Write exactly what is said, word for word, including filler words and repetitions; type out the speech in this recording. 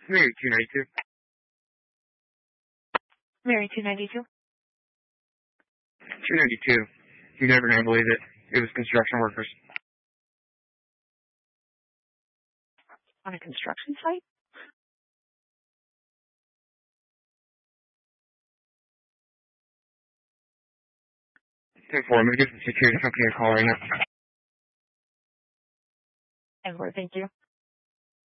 Mary two ninety-two. Mary two ninety-two. two ninety-two. You're never going to believe it. It was construction workers. On a construction site? ten four, I'm going to give the security company a call right now. And thank you.